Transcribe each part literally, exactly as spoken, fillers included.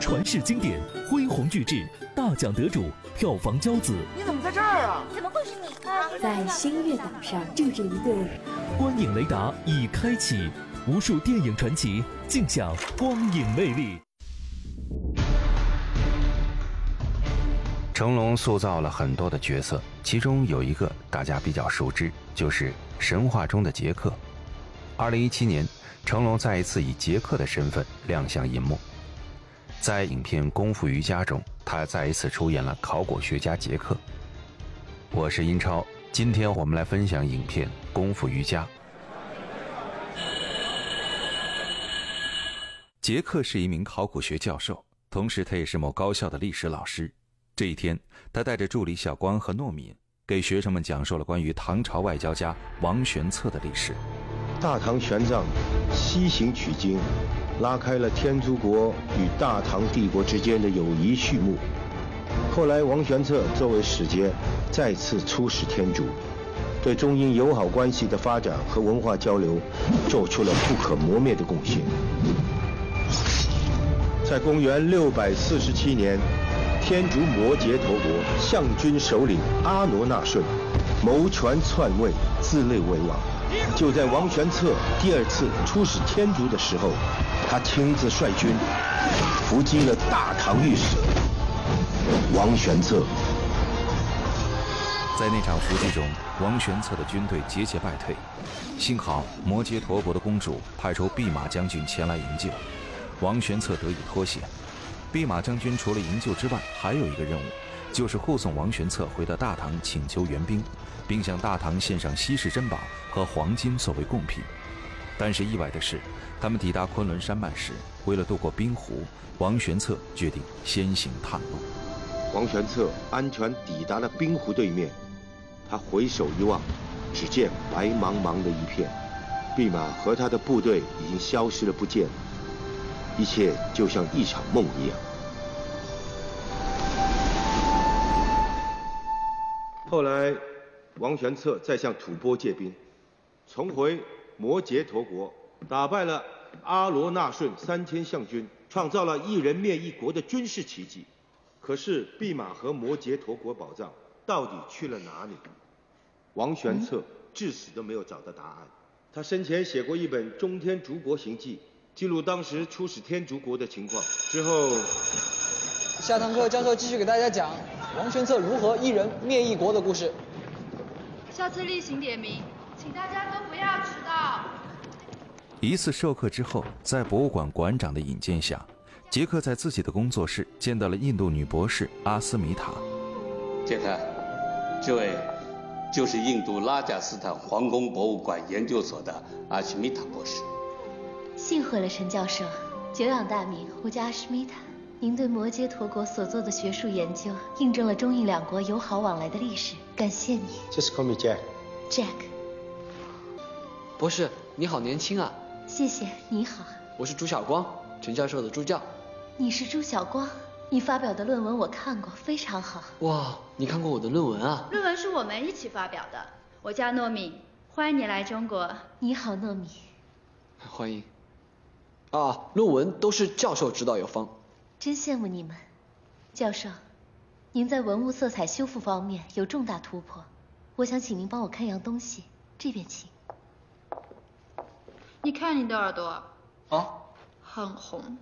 传世经典，恢弘巨制，大奖得主，票房骄子。 你怎么在这儿啊？ 怎么会是你啊？ 在星月岛上住着一对。 观影雷达已开启，无数电影传奇，尽享光影魅力。 成龙塑造了很多的角色，其中有一个大家比较熟知，就是神话中的杰克。二零一七年，成龙再一次以杰克的身份亮相银幕。在影片《功夫瑜伽》中，他再一次出演了考古学家杰克。我是英超，今天我们来分享影片《功夫瑜伽》。杰克是一名考古学教授，同时他也是某高校的历史老师。这一天，他带着助理小光和糯米，给学生们讲述了关于唐朝外交家王玄策的历史。 大唐玄奘西行取经，拉开了天竺国与大唐帝国之间的友谊序幕。后来王玄策作为使节，再次出使天竺，对中英友好关系的发展和文化交流做出了不可磨灭的贡献。在公元六百四十七年，天竺摩羯陀国象军首领阿罗那顺谋权篡位，自立为王。就在王玄策第二次出使天竺的时候，他亲自率军伏击了大唐御史王玄策。 在那场伏击中，王玄策的军队节节败退，幸好摩羯陀国的公主派出弼马将军前来营救，王玄策得以脱险。弼马将军除了营救之外，还有一个任务，就是护送王玄策回到大唐请求援兵，并向大唐献上稀世珍宝和黄金作为贡品。但是意外的是，他们抵达昆仑山脉时，为了渡过冰湖，王玄策决定先行探路。 王玄策安全抵达了冰湖对面，他回首一望，只见白茫茫的一片，弼马和他的部队已经消失了不见，一切就像一场梦一样。后来王玄策再向吐蕃借兵，重回摩羯陀国，打败了阿罗那顺三千象军，创造了一人灭一国的军事奇迹。可是弼马和摩羯陀国宝藏到底去了哪里？王玄策至死都没有找到答案。他生前写过一本《中天竺国行记》，记录当时出使天竺国的情况。之后， 下堂课教授继续给大家讲王玄策如何一人灭一国的故事。 下次例行点名，请大家都不要迟到。 一次授课之后，在博物馆馆长的引荐下，杰克在自己的工作室见到了印度女博士阿斯米塔。 杰克，这位就是印度拉贾斯坦皇宫博物馆研究所的阿什米塔博士。 幸会了，陈教授。久仰大名，我叫阿什米塔。您对摩羯陀国所做的学术研究，印证了中印两国友好往来的历史，感谢你。 Just call me Jack. Jack。 博士，你好年轻啊。 谢谢，你好。 我是朱晓光，陈教授的助教。 你是朱晓光，你发表的论文我看过，非常好。 哇，你看过我的论文啊？ 论文是我们一起发表的。我叫糯米，欢迎你来中国。 你好，糯米。 欢迎。啊，论文都是教授指导有方。 真羡慕你们，教授，您在文物色彩修复方面有重大突破，我想请您帮我看样东西，这边请。 你看你的耳朵， 啊， 很红。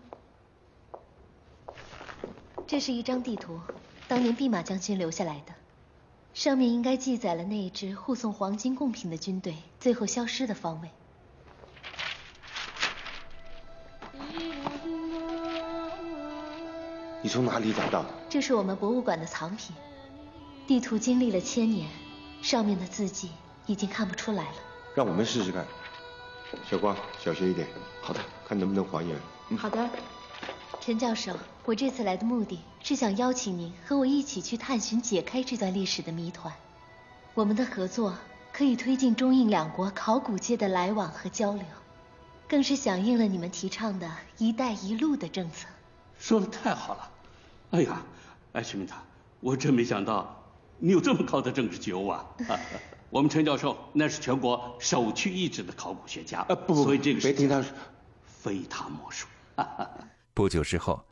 这是一张地图，当年弼马将军留下来的，上面应该记载了那一支护送黄金贡品的军队最后消失的方位。 你从哪里找到的？ 这是我们博物馆的藏品，地图经历了千年，上面的字迹已经看不出来了。 让我们试试看。小光，小心一点。 好的， 看能不能还原。 嗯、好的。 陈教授，我这次来的目的是想邀请您和我一起去探寻解开这段历史的谜团。我们的合作可以推进中印两国考古界的来往和交流，更是响应了你们提倡的一带一路的政策。 说得太好了。哎呀，艾什米塔，我真没想到你有这么高的政治觉悟啊！啊我们陈教授那是全国首屈一指的考古学家， 啊不不， 所以这个别听他非他莫属。 不久之后，